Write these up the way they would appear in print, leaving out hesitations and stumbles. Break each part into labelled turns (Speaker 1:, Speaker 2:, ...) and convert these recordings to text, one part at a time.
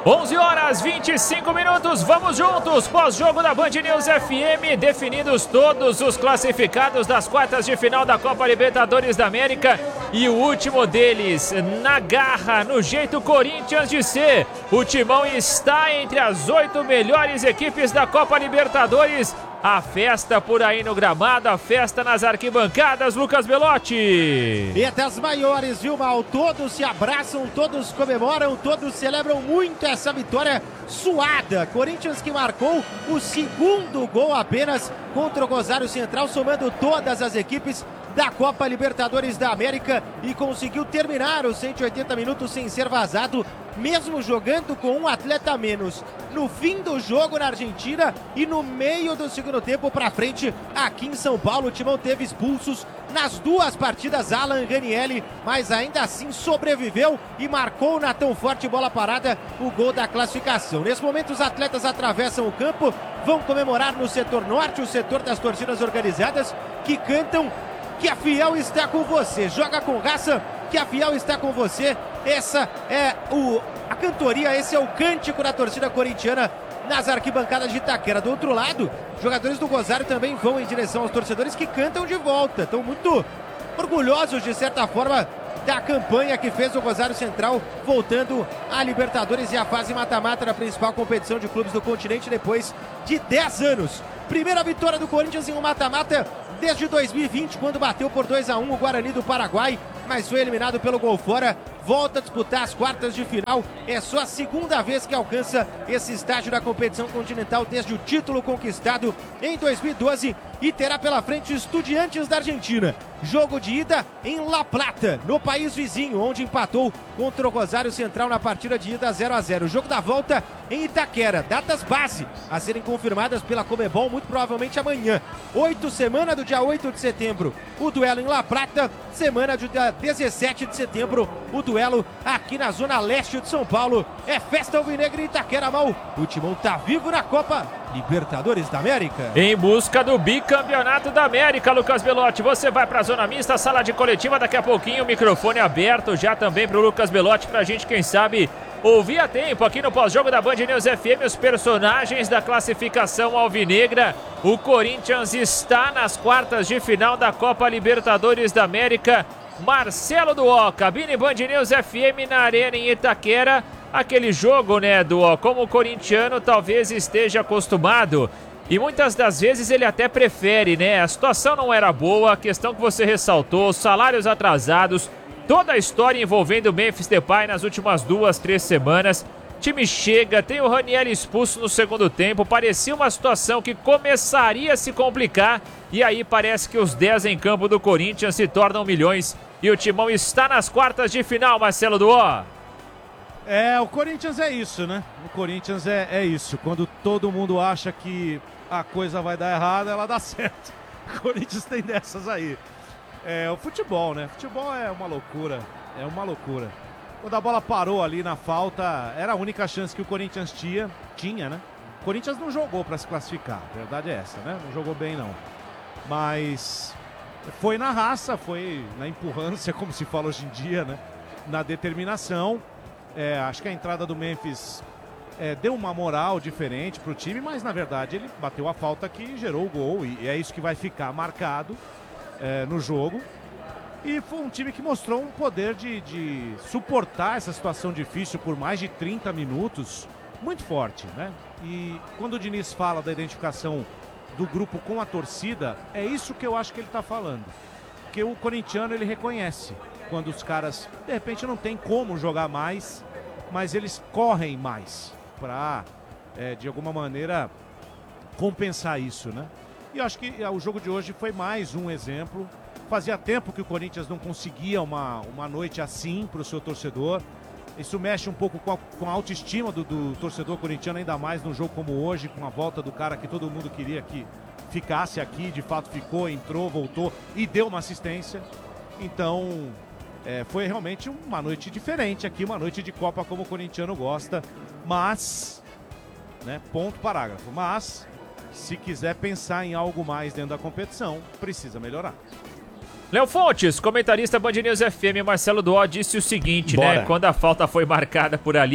Speaker 1: 11 horas 25 minutos, vamos juntos, pós-jogo da Band News FM, definidos todos os classificados das quartas de final da Copa Libertadores da América e o último deles, na garra, no jeito Corinthians de ser. O Timão está entre as 8 melhores equipes da Copa Libertadores. A festa por aí no gramado, a festa nas arquibancadas, Lucas Belotti.
Speaker 2: E até as maiores, viu, Mal? Todos se abraçam, todos comemoram, todos celebram muito essa vitória suada. Corinthians que marcou o segundo gol apenas contra o Rosário Central, somando todas as equipes da Copa Libertadores da América e conseguiu terminar os 180 minutos sem ser vazado, mesmo jogando com um atleta a menos. No fim do jogo na Argentina e no meio do segundo tempo para frente, aqui em São Paulo, o Timão teve expulsos nas duas partidas, Alan Ranieri, mas ainda assim sobreviveu e marcou na tão forte bola parada o gol da classificação. Nesse momento os atletas atravessam o campo, vão comemorar no setor norte, o setor das torcidas organizadas, que cantam que a Fiel está com você, joga com raça, que a Fiel está com você. Essa é a cantoria, esse é o cântico da torcida corintiana nas arquibancadas de Itaquera. Do outro lado, jogadores do Rosário também vão em direção aos torcedores que cantam de volta. Estão muito orgulhosos, de certa forma, da campanha que fez o Rosário Central, voltando à Libertadores e à fase mata-mata da principal competição de clubes do continente depois de 10 anos. Primeira vitória do Corinthians em um mata-mata desde 2020, quando bateu por 2-1 o Guarani do Paraguai, mas foi eliminado pelo gol fora. Volta a disputar as quartas de final. É só a segunda vez que alcança esse estágio da competição continental desde o título conquistado em 2012 e terá pela frente Estudiantes da Argentina. Jogo de ida em La Plata, no país vizinho, onde empatou contra o Rosário Central na partida de ida 0-0. Jogo da volta em Itaquera. Datas base a serem confirmadas pela Conmebol muito provavelmente amanhã. Semana do dia 8 de setembro, o duelo em La Plata. Semana do dia 17 de setembro, o duelo aqui na zona leste de São Paulo. É festa alvinegra em Itaquera, Mal. O Timão tá vivo na Copa Libertadores da América.
Speaker 1: Em busca do bicampeonato da América, Lucas Belotti. Você vai para a zona mista, sala de coletiva, daqui a pouquinho o microfone aberto já também para o Lucas Belotti, pra gente, quem sabe, ouvir a tempo aqui no pós-jogo da Band News FM os personagens da classificação alvinegra. O Corinthians está nas quartas de final da Copa Libertadores da América. Marcelo Duó, cabine Band News FM na Arena em Itaquera. Aquele jogo, né, Duó, como o corintiano talvez esteja acostumado. E muitas das vezes ele até prefere, né? A situação não era boa, a questão que você ressaltou, os salários atrasados, toda a história envolvendo o Memphis Depay nas últimas 2-3 semanas. Time chega, tem o Ranieri expulso no segundo tempo, parecia uma situação que começaria a se complicar. E aí parece que os 10 em campo do Corinthians se tornam milhões. E o Timão está nas quartas de final, Marcelo Duó.
Speaker 3: O Corinthians é isso, né? O Corinthians é isso. Quando todo mundo acha que a coisa vai dar errado, ela dá certo. O Corinthians tem dessas aí. O futebol, né? Futebol é uma loucura. É uma loucura. Quando a bola parou ali na falta, era a única chance que o Corinthians tinha, né? O Corinthians não jogou para se classificar. A verdade é essa, né? Não jogou bem, não. Mas foi na raça, foi na empurrância, como se fala hoje em dia, né? Na determinação. Acho que a entrada do Memphis deu uma moral diferente pro time, mas na verdade ele bateu a falta que gerou o gol e é isso que vai ficar marcado no jogo. E foi um time que mostrou um poder de suportar essa situação difícil por mais de 30 minutos, muito forte, né? E quando o Diniz fala da identificação do grupo com a torcida, é isso que eu acho que ele está falando. Porque o corintiano, ele reconhece quando os caras, de repente, não tem como jogar mais, mas eles correm mais para, de alguma maneira, compensar isso, né? E eu acho que o jogo de hoje foi mais um exemplo. Fazia tempo que o Corinthians não conseguia uma noite assim para o seu torcedor. Isso mexe um pouco com a autoestima do torcedor corintiano, ainda mais num jogo como hoje, com a volta do cara que todo mundo queria que ficasse aqui, de fato ficou, entrou, voltou e deu uma assistência. Então, foi realmente uma noite diferente aqui, uma noite de Copa como o corintiano gosta, mas, né, ponto parágrafo, mas se quiser pensar em algo mais dentro da competição, precisa melhorar.
Speaker 1: Léo Fontes, comentarista Band News FM, Marcelo Duó disse o seguinte,
Speaker 2: Bora.
Speaker 1: né? Quando a falta foi marcada por ali,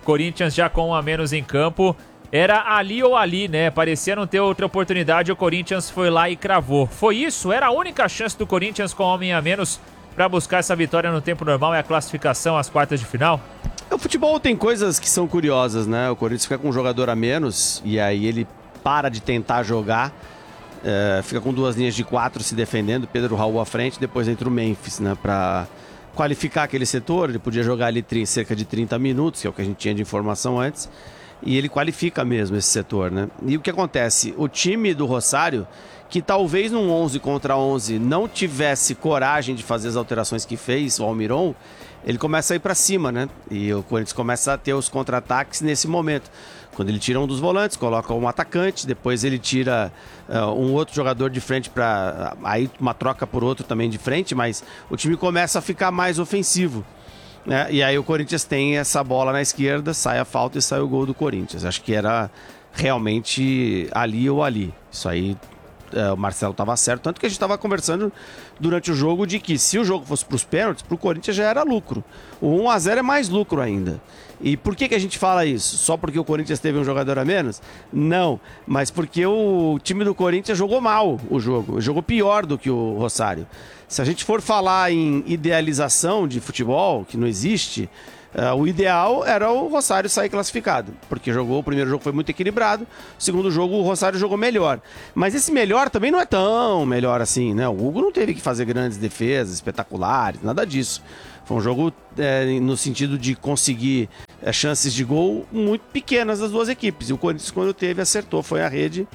Speaker 1: Corinthians já com um a menos em campo. Era ali ou ali, né? Parecia não ter outra oportunidade, o Corinthians foi lá e cravou. Foi isso? Era a única chance do Corinthians com homem a menos para buscar essa vitória no tempo normal e a classificação às quartas de final?
Speaker 4: O futebol tem coisas que são curiosas, né? O Corinthians fica com um jogador a menos e aí ele para de tentar jogar, fica com 2 linhas de 4 se defendendo, Pedro Raul à frente, depois entra o Memphis, né? Para qualificar aquele setor, ele podia jogar ali cerca de 30 minutos, que é o que a gente tinha de informação antes, e ele qualifica mesmo esse setor, né? E o que acontece? O time do Rosário, que talvez num 11 contra 11 não tivesse coragem de fazer as alterações que fez, o Almiron, ele começa a ir para cima, né? E o Corinthians começa a ter os contra-ataques nesse momento. Quando ele tira um dos volantes, coloca um atacante, depois ele tira um outro jogador de frente para aí uma troca por outro também de frente, mas o time começa a ficar mais ofensivo, né? E aí o Corinthians tem essa bola na esquerda, sai a falta e sai o gol do Corinthians. Acho que era realmente ali ou ali. Isso aí o Marcelo estava certo, tanto que a gente estava conversando durante o jogo de que se o jogo fosse para os pênaltis, para o Corinthians já era lucro. O 1-0 é mais lucro ainda. E por que a gente fala isso? Só porque o Corinthians teve um jogador a menos? Não, mas porque o time do Corinthians jogou mal o jogo, jogou pior do que o Rosário. Se a gente for falar em idealização de futebol, que não existe, o ideal era o Rosário sair classificado, porque o primeiro jogo foi muito equilibrado, o segundo jogo o Rosário jogou melhor. Mas esse melhor também não é tão melhor assim, né? O Hugo não teve que fazer grandes defesas espetaculares, nada disso. Foi um jogo no sentido de conseguir chances de gol muito pequenas das duas equipes. E o Corinthians, quando teve, acertou, foi à rede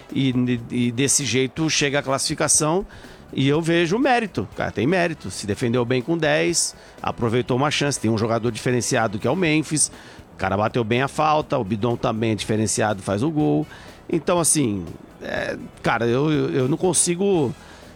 Speaker 4: e desse jeito chega a classificação. E eu vejo o mérito, cara, tem mérito. Se defendeu bem com 10, aproveitou uma chance. Tem um jogador diferenciado que é o Memphis. O cara bateu bem a falta, o Bidon também é diferenciado, faz o gol. Então, assim, cara, eu não consigo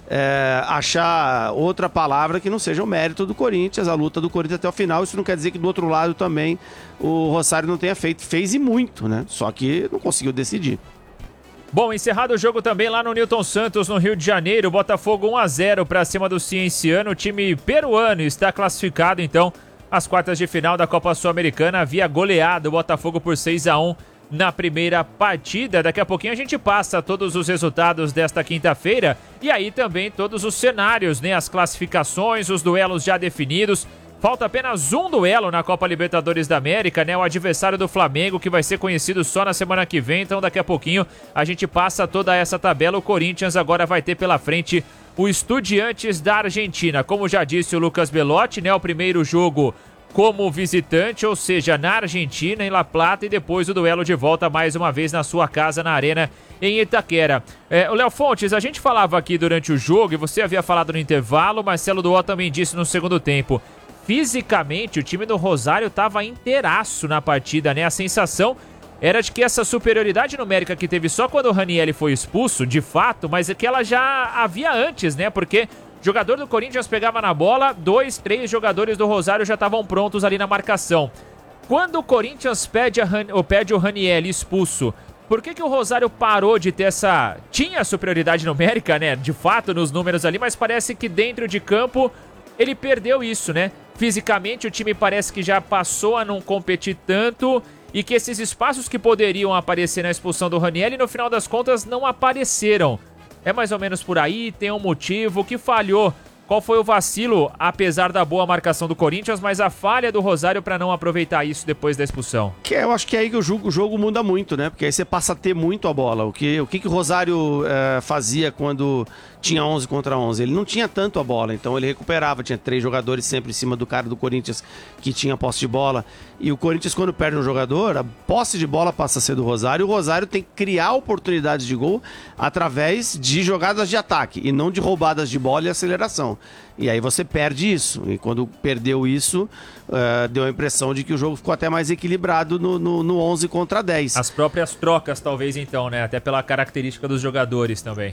Speaker 4: achar outra palavra que não seja o mérito do Corinthians, a luta do Corinthians até o final. Isso não quer dizer que do outro lado também o Rosário não tenha feito. Fez e muito, né? Só que não conseguiu decidir.
Speaker 1: Bom, encerrado o jogo também lá no Newton Santos, no Rio de Janeiro, Botafogo 1-0 para cima do Cienciano. O time peruano está classificado, então, às quartas de final da Copa Sul-Americana. Havia goleado o Botafogo por 6-1 na primeira partida. Daqui a pouquinho a gente passa todos os resultados desta quinta-feira e aí também todos os cenários, né? As classificações, os duelos já definidos. Falta apenas um duelo na Copa Libertadores da América, né? O adversário do Flamengo, que vai ser conhecido só na semana que vem. Então, daqui a pouquinho, a gente passa toda essa tabela. O Corinthians agora vai ter pela frente o Estudiantes da Argentina. Como já disse o Lucas Belotti, né? O primeiro jogo como visitante, ou seja, na Argentina, em La Plata, e depois o duelo de volta mais uma vez na sua casa, na Arena, em Itaquera. O Léo Fontes, a gente falava aqui durante o jogo, e você havia falado no intervalo, Marcelo Duó também disse no segundo tempo. Fisicamente, o time do Rosário estava inteiraço na partida, né? A sensação era de que essa superioridade numérica que teve só quando o Ranieri foi expulso, de fato, mas é que ela já havia antes, né? Porque o jogador do Corinthians pegava na bola, 2, 3 jogadores do Rosário já estavam prontos ali na marcação. Quando o Corinthians pede o Ranieri expulso, por que o Rosário parou de ter essa... Tinha superioridade numérica, né? De fato, nos números ali, mas parece que dentro de campo ele perdeu isso, né? Fisicamente, o time parece que já passou a não competir tanto e que esses espaços que poderiam aparecer na expulsão do Ranieri, no final das contas, não apareceram. É mais ou menos por aí, tem um motivo, o que falhou? Qual foi o vacilo, apesar da boa marcação do Corinthians, mas a falha do Rosário para não aproveitar isso depois da expulsão?
Speaker 4: Eu acho que é aí que o jogo muda muito, né? Porque aí você passa a ter muito a bola. O que o Rosário fazia quando tinha 11 contra 11? Ele não tinha tanto a bola, então ele recuperava. Tinha 3 jogadores sempre em cima do cara do Corinthians que tinha posse de bola. E o Corinthians, quando perde um jogador, a posse de bola passa a ser do Rosário. O Rosário tem que criar oportunidades de gol através de jogadas de ataque e não de roubadas de bola e aceleração. E aí você perde isso. E quando perdeu isso, deu a impressão de que o jogo ficou até mais equilibrado no 11 contra 10.
Speaker 1: As próprias trocas, talvez, então, né? Até pela característica dos jogadores também.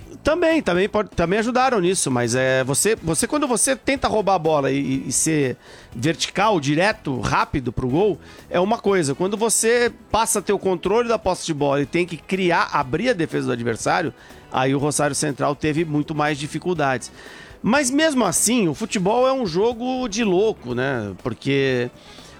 Speaker 4: Também ajudaram nisso, mas você quando você tenta roubar a bola e ser vertical, direto, rápido pro gol, é uma coisa. Quando você passa a ter o controle da posse de bola e tem que abrir a defesa do adversário, aí o Rosário Central teve muito mais dificuldades. Mas mesmo assim, o futebol é um jogo de louco, né? Porque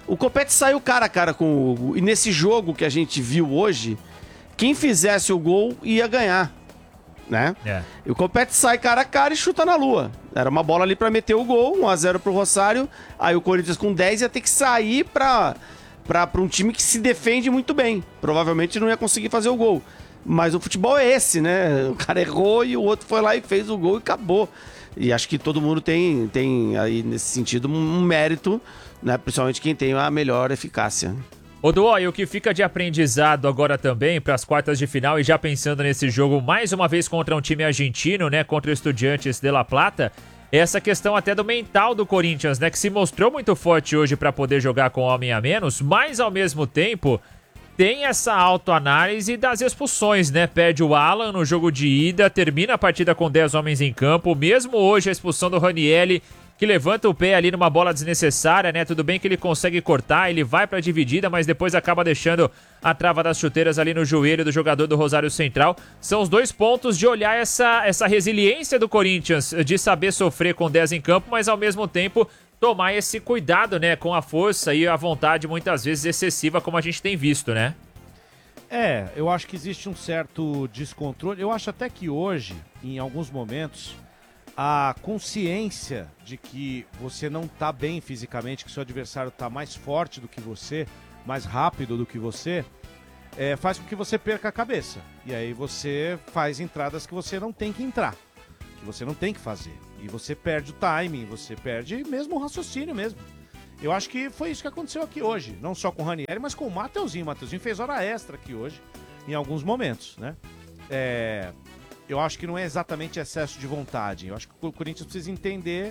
Speaker 4: O Copete saiu cara a cara com o Hugo. E nesse jogo que a gente viu hoje, quem fizesse o gol ia ganhar, né? E o Copete sai cara a cara e chuta na lua. Era uma bola ali pra meter o gol, 1-0 pro Rosário. Aí o Corinthians com 10 ia ter que sair pra um time que se defende muito bem. Provavelmente não ia conseguir fazer o gol. Mas o futebol é esse, né? O cara errou e o outro foi lá e fez o gol e acabou. E acho que todo mundo tem aí, nesse sentido, um mérito, né? Principalmente quem tem a melhor eficácia.
Speaker 1: Ô Duó, e o que fica de aprendizado agora também para as quartas de final e já pensando nesse jogo mais uma vez contra um time argentino, né? Contra o Estudiantes de La Plata, é essa questão até do mental do Corinthians, né? Que se mostrou muito forte hoje para poder jogar com homem a menos, mas ao mesmo tempo tem essa autoanálise das expulsões, né? Perde o Alan no jogo de ida, termina a partida com 10 homens em campo, mesmo hoje a expulsão do Ranieri, que levanta o pé ali numa bola desnecessária, né? Tudo bem que ele consegue cortar, ele vai pra dividida, mas depois acaba deixando a trava das chuteiras ali no joelho do jogador do Rosário Central. São os 2 pontos de olhar essa resiliência do Corinthians, de saber sofrer com 10 em campo, mas ao mesmo tempo tomar esse cuidado, né, com a força e a vontade muitas vezes excessiva, como a gente tem visto, né?
Speaker 3: Eu acho que existe um certo descontrole. Eu acho até que hoje, em alguns momentos, a consciência de que você não tá bem fisicamente, que seu adversário tá mais forte do que você, mais rápido do que você, faz com que você perca a cabeça. E aí você faz entradas que você não tem que entrar, que você não tem que fazer. E você perde o timing, você perde mesmo o raciocínio mesmo. Eu acho que foi isso que aconteceu aqui hoje. Não só com o Ranieri, mas com o Mateuzinho. O Mateuzinho fez hora extra aqui hoje, em alguns momentos, né? Eu acho que não é exatamente excesso de vontade. Eu acho que o Corinthians precisa entender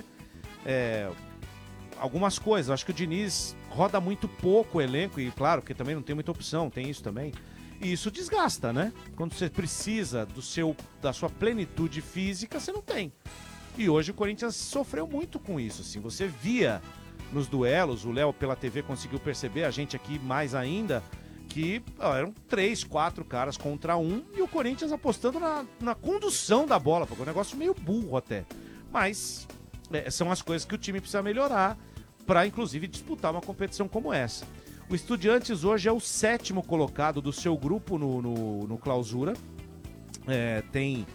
Speaker 3: algumas coisas. Eu acho que o Diniz roda muito pouco o elenco, e claro, porque também não tem muita opção, tem isso também. E isso desgasta, né? Quando você precisa da sua plenitude física, você não tem. E hoje o Corinthians sofreu muito com isso, assim. Você via nos duelos, o Léo pela TV conseguiu perceber, a gente aqui mais ainda, que eram 3, 4 caras contra um e o Corinthians apostando na condução da bola, porque é um negócio meio burro até. Mas são as coisas que o time precisa melhorar para, inclusive, disputar uma competição como essa. O Estudiantes hoje é o 7º colocado do seu grupo no Clausura. Tem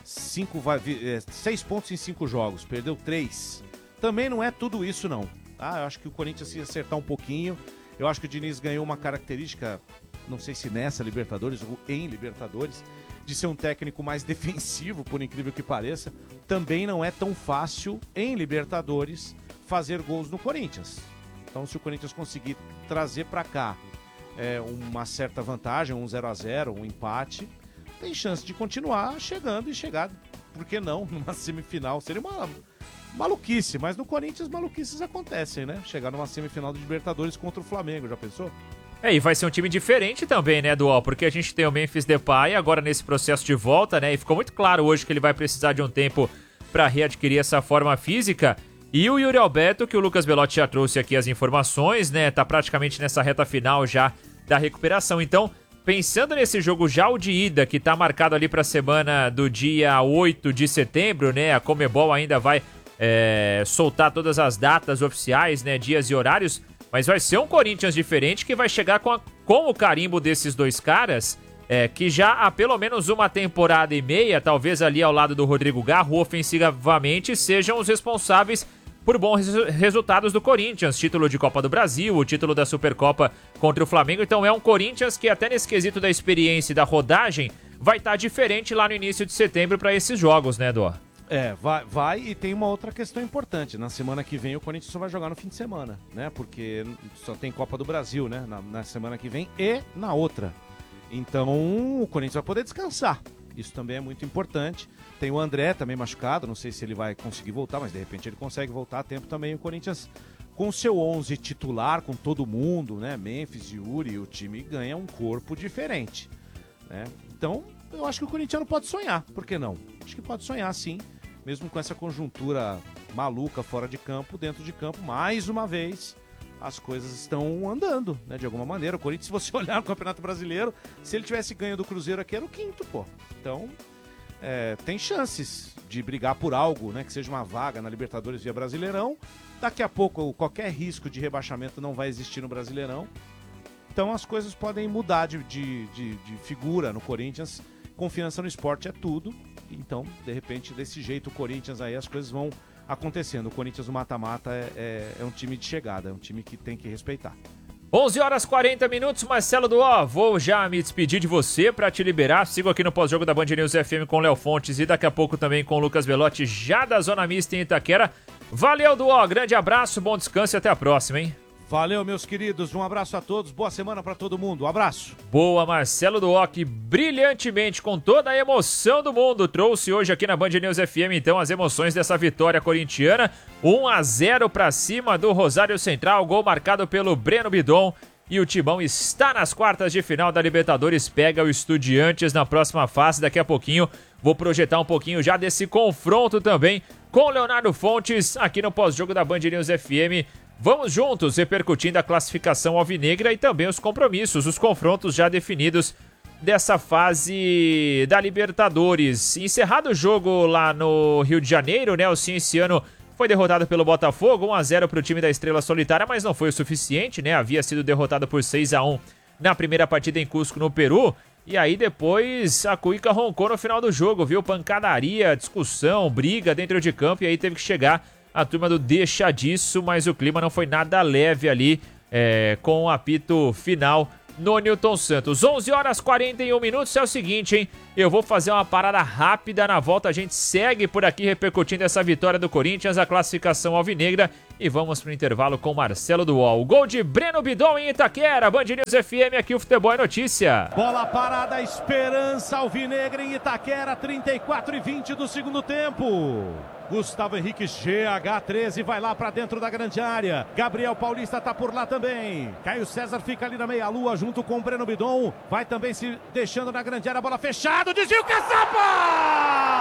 Speaker 3: 6 pontos em 5 jogos, perdeu 3. Também não é tudo isso, não. Eu acho que o Corinthians ia acertar um pouquinho. Eu acho que o Diniz ganhou uma característica, não sei se nessa Libertadores ou em Libertadores, de ser um técnico mais defensivo, por incrível que pareça. Também não é tão fácil em Libertadores fazer gols no Corinthians. Então, se o Corinthians conseguir trazer para cá uma certa vantagem, um 0-0, um empate, tem chance de continuar chegando e chegar, por que não, numa semifinal. Seria uma maluquice, mas no Corinthians maluquices acontecem, né? Chegar numa semifinal de Libertadores contra o Flamengo, já pensou?
Speaker 1: E vai ser um time diferente também, né, Dual? Porque a gente tem o Memphis Depay agora nesse processo de volta, né? E ficou muito claro hoje que ele vai precisar de um tempo para readquirir essa forma física. E o Yuri Alberto, que o Lucas Belotti já trouxe aqui as informações, né? Tá praticamente nessa reta final já da recuperação. Então, pensando nesse jogo já o de ida, que tá marcado ali pra semana do dia 8 de setembro, né? A Conmebol ainda vai soltar todas as datas oficiais, né? Dias e horários. Mas vai ser um Corinthians diferente que vai chegar com o carimbo desses 2 caras, que já há pelo menos uma temporada e meia, talvez ali ao lado do Rodrigo Garro, ofensivamente, sejam os responsáveis por bons resultados do Corinthians. Título de Copa do Brasil, o título da Supercopa contra o Flamengo. Então é um Corinthians que até nesse quesito da experiência e da rodagem vai estar diferente lá no início de setembro para esses jogos, né, Dó?
Speaker 3: Vai, e tem uma outra questão importante. Na semana que vem o Corinthians só vai jogar no fim de semana, né? Porque só tem Copa do Brasil, né? Na semana que vem e na outra. Então o Corinthians vai poder descansar. Isso também é muito importante. Tem o André também machucado, não sei se ele vai conseguir voltar, mas de repente ele consegue voltar a tempo também. O Corinthians, com o seu 11 titular, com todo mundo, né? Memphis, Yuri, o time ganha um corpo diferente, né? Então, eu acho que o corintiano pode sonhar, por que não? Acho que pode sonhar sim, mesmo com essa conjuntura maluca fora de campo, dentro de campo, mais uma vez, as coisas estão andando, né, de alguma maneira. O Corinthians, se você olhar no Campeonato Brasileiro, se ele tivesse ganho do Cruzeiro aqui, era o 5º, pô. Então, tem chances de brigar por algo, né, que seja uma vaga na Libertadores via Brasileirão, Daqui a pouco, qualquer risco de rebaixamento não vai existir no Brasileirão. Então as coisas podem mudar de figura no Corinthians. Confiança no esporte é tudo. Então, de repente, desse jeito, o Corinthians aí, as coisas vão acontecendo. O Corinthians no mata-mata é um time de chegada, é um time que tem que respeitar.
Speaker 1: 11h40, Marcelo Duó, vou já me despedir de você para te liberar. Sigo aqui no pós-jogo da Band News FM com o Léo Fontes e daqui a pouco também com o Lucas Belotti, já da Zona Mista em Itaquera. Valeu, Duó, grande abraço, bom descanso e até a próxima, hein?
Speaker 3: Valeu, meus queridos, um abraço a todos, boa semana para todo mundo, um abraço.
Speaker 1: Boa, Marcelo Duó, que brilhantemente, com toda a emoção do mundo, trouxe hoje aqui na Band News FM, então, as emoções dessa vitória corintiana. 1-0 para cima do Rosário Central, gol marcado pelo Breno Bidon. E o Timão está nas quartas de final da Libertadores, pega o Estudiantes na próxima fase. Daqui a pouquinho vou projetar um pouquinho já desse confronto também com o Leonardo Fontes aqui no pós-jogo da Band News FM. Vamos juntos repercutindo a classificação alvinegra e também os compromissos, os confrontos já definidos dessa fase da Libertadores. Encerrado o jogo lá no Rio de Janeiro, né? O Cienciano foi derrotado pelo Botafogo, 1-0 para o time da Estrela Solitária, mas não foi o suficiente, né? Havia sido derrotado por 6-1 na primeira partida em Cusco, no Peru. E aí depois a Cuica roncou no final do jogo, viu? Pancadaria, discussão, briga dentro de campo e aí teve que chegar a turma do deixa disso, mas o clima não foi nada leve ali com o apito final no Newton Santos. 11h41, é o seguinte, hein? Eu vou fazer uma parada rápida, na volta a gente segue por aqui repercutindo essa vitória do Corinthians, a classificação alvinegra, e vamos pro intervalo com Marcelo Duó. Gol de Breno Bidon em Itaquera, Band News FM, aqui o Futebol é Notícia.
Speaker 3: Bola parada, esperança alvinegra em Itaquera, 34:20 do segundo tempo. Gustavo Henrique, GH13, vai lá pra dentro da grande área. Gabriel Paulista tá por lá também. Caio César fica ali na meia-lua junto com o Breno Bidon. Vai também se deixando na grande área, bola fechada, desvio, Caçapa!